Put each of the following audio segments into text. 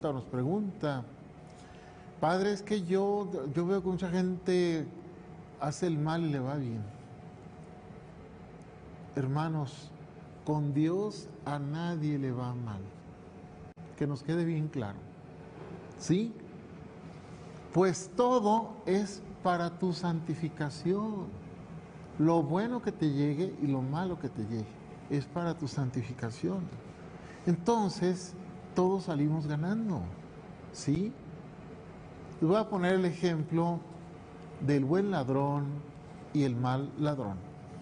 nos pregunta, padre, es que yo veo que mucha gente hace el mal y le va bien. Hermanos, con Dios a nadie le va mal. Que nos quede bien claro. ¿Sí? Pues todo es para tu santificación. Lo bueno que te llegue y lo malo que te llegue es para tu santificación. Entonces, todos salimos ganando. ¿Sí? Les voy a poner el ejemplo del buen ladrón y el mal ladrón.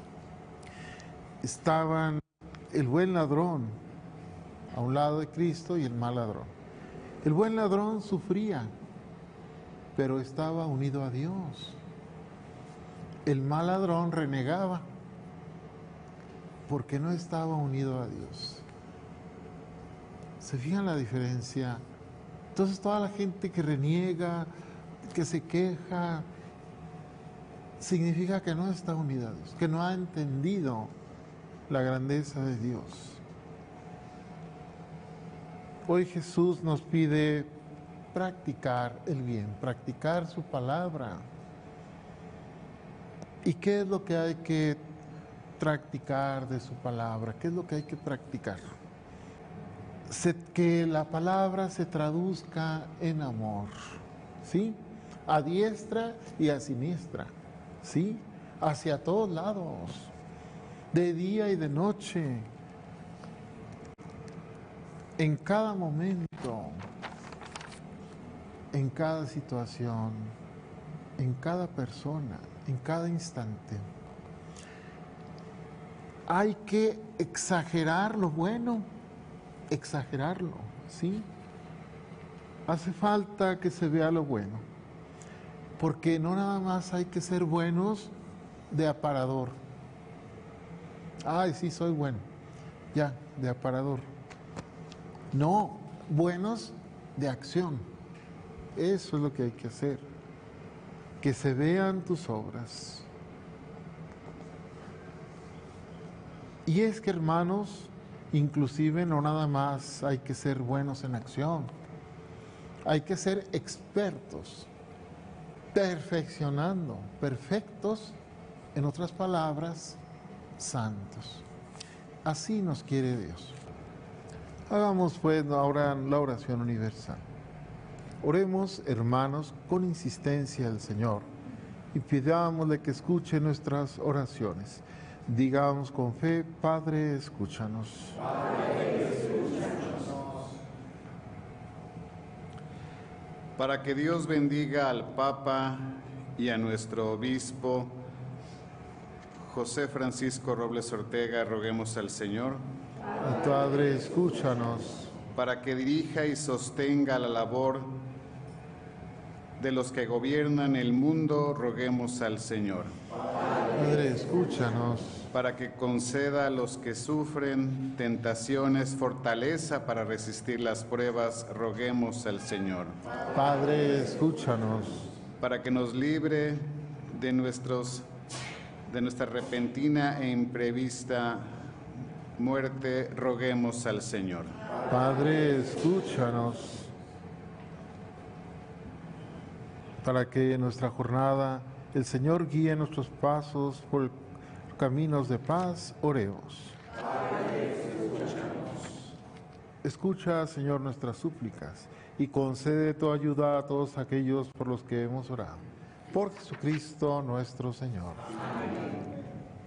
Estaban el buen ladrón a un lado de Cristo y el mal ladrón. El buen ladrón sufría, pero estaba unido a Dios. El mal ladrón renegaba porque no estaba unido a Dios. ¿Se fijan la diferencia? Entonces toda la gente que reniega, que se queja, significa que no está unida a Dios, que no ha entendido la grandeza de Dios. Hoy Jesús nos pide practicar el bien, practicar su palabra. ¿Y qué es lo que hay que practicar de su palabra? ¿Qué es lo que hay que practicar? Que la palabra se traduzca en amor, ¿sí? A diestra y a siniestra, ¿sí? Hacia todos lados, de día y de noche, en cada momento, en cada situación, en cada persona, en cada instante. Hay que exagerar lo bueno, exagerarlo, ¿sí? Hace falta que se vea lo bueno, porque no nada más hay que ser buenos de aparador. Ay, sí, soy bueno, ya, de aparador. No, buenos de acción. Eso es lo que hay que hacer, que se vean tus obras. Y es que, hermanos, inclusive no nada más hay que ser buenos en acción, hay que ser expertos, perfeccionando, perfectos, en otras palabras, santos. Así nos quiere Dios. Hagamos pues ahora la oración universal. Oremos, hermanos, con insistencia al Señor y pidámosle que escuche nuestras oraciones. Digamos con fe, Padre, escúchanos. Padre, escúchanos. Para que Dios bendiga al Papa y a nuestro obispo, José Francisco Robles Ortega, roguemos al Señor. Padre, escúchanos. Para que dirija y sostenga la labor de los que gobiernan el mundo, roguemos al Señor. Padre, escúchanos. Para que conceda a los que sufren tentaciones fortaleza para resistir las pruebas, roguemos al Señor. Padre, escúchanos. Para que nos libre de nuestra repentina e imprevista muerte, roguemos al Señor. Padre, escúchanos. Para que en nuestra jornada el Señor guíe nuestros pasos por caminos de paz, oremos. Padre, escúchanos. Escucha, Señor, nuestras súplicas y concede tu ayuda a todos aquellos por los que hemos orado. Por Jesucristo nuestro Señor. Amén.